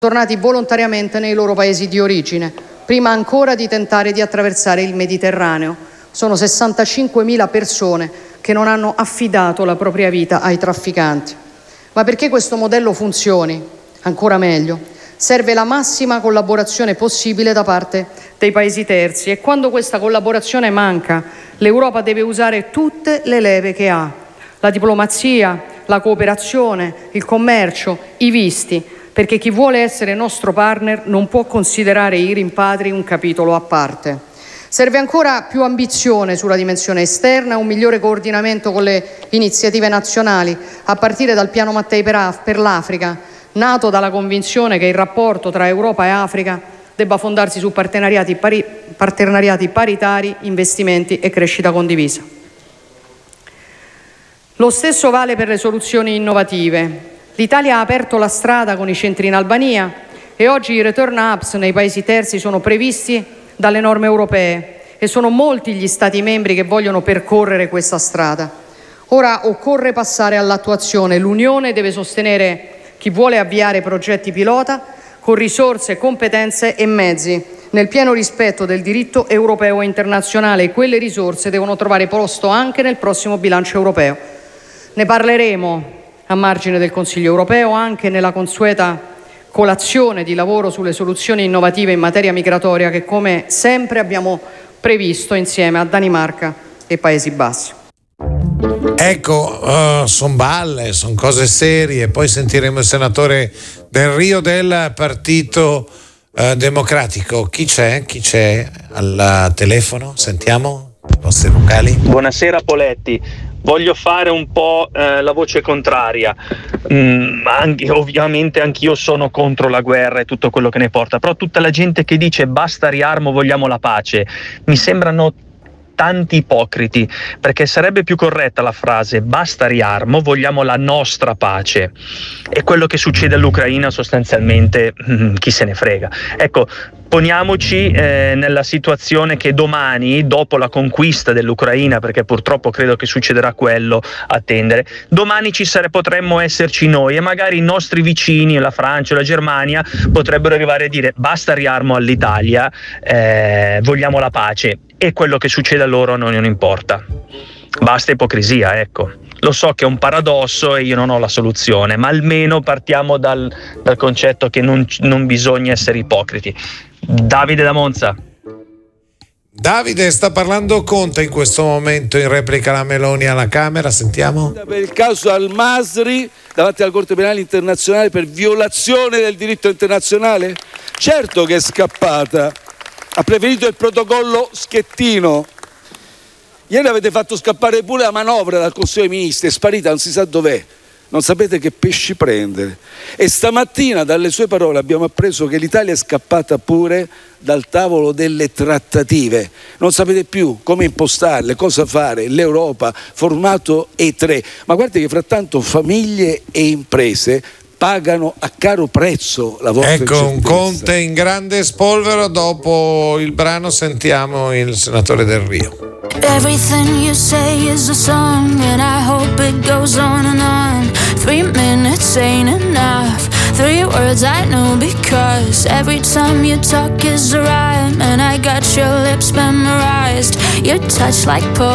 tornati volontariamente nei loro paesi di origine, prima ancora di tentare di attraversare il Mediterraneo. Sono 65.000 persone che non hanno affidato la propria vita ai trafficanti. Ma perché questo modello funzioni ancora meglio, serve la massima collaborazione possibile da parte dei paesi terzi, e quando questa collaborazione manca, l'Europa deve usare tutte le leve che ha: la diplomazia, la cooperazione, il commercio, i visti, perché chi vuole essere nostro partner non può considerare i rimpatri un capitolo a parte. Serve ancora più ambizione sulla dimensione esterna e un migliore coordinamento con le iniziative nazionali, a partire dal Piano Mattei per l'Africa, nato dalla convinzione che il rapporto tra Europa e Africa debba fondarsi su partenariati paritari, investimenti e crescita condivisa. Lo stesso vale per le soluzioni innovative. L'Italia ha aperto la strada con i centri in Albania e oggi i return hubs nei paesi terzi sono previsti dalle norme europee e sono molti gli Stati membri che vogliono percorrere questa strada. Ora occorre passare all'attuazione. L'Unione deve sostenere chi vuole avviare progetti pilota con risorse, competenze e mezzi, nel pieno rispetto del diritto europeo e internazionale, e quelle risorse devono trovare posto anche nel prossimo bilancio europeo. Ne parleremo a margine del Consiglio europeo, anche nella consueta colazione di lavoro sulle soluzioni innovative in materia migratoria che, come sempre, abbiamo previsto insieme a Danimarca e Paesi Bassi. Ecco, sono balle, sono cose serie. Poi sentiremo il senatore Del Rio del Partito Democratico. Chi c'è al telefono? Sentiamo i vostri vocali. Buonasera Poletti. Voglio fare un po' la voce contraria, ovviamente anch'io sono contro la guerra e tutto quello che ne porta, però tutta la gente che dice basta riarmo, vogliamo la pace, mi sembrano tanti ipocriti, perché sarebbe più corretta la frase basta riarmo, vogliamo la nostra pace, e quello che succede all'Ucraina sostanzialmente chi se ne frega. Ecco, poniamoci nella situazione che domani, dopo la conquista dell'Ucraina, perché purtroppo credo che succederà quello, attendere, domani potremmo esserci noi, e magari i nostri vicini, la Francia o la Germania, potrebbero arrivare a dire basta riarmo all'Italia, vogliamo la pace, e quello che succede a loro non importa. Basta ipocrisia, ecco. Lo so che è un paradosso e io non ho la soluzione, ma almeno partiamo dal concetto che non bisogna essere ipocriti. Davide da Monza. Davide, sta parlando Conte in questo momento in replica alla Meloni alla Camera, sentiamo. Per il caso Al-Masri davanti alla Corte Penale Internazionale per violazione del diritto internazionale? Certo che è scappata, ha preferito il protocollo Schettino. Ieri avete fatto scappare pure la manovra dal Consiglio dei Ministri, è sparita, non si sa dov'è, non sapete che pesci prendere. E stamattina dalle sue parole abbiamo appreso che l'Italia è scappata pure dal tavolo delle trattative. Non sapete più come impostarle, cosa fare, l'Europa, formato E3. Ma guardi che frattanto famiglie e imprese pagano a caro prezzo la vostra incertezza. Un Conte in grande spolvero. Dopo il brano sentiamo il senatore Del Rio. Everything you say is a song, and I hope it goes on and on. 3 minutes ain't enough, 3 words I know, because every time you talk is a rhyme, and I got your lips memorized. Your touch like poetry.